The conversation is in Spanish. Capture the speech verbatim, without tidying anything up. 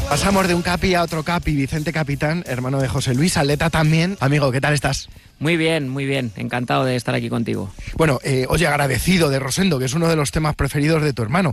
Pasamos de un capi a otro capi, Vicente Capitán, hermano de José Luis, atleta también. Amigo, ¿qué tal estás? Muy bien, muy bien. Encantado de estar aquí contigo. Bueno, eh, oye, agradecido de Rosendo, que es uno de los temas preferidos de tu hermano.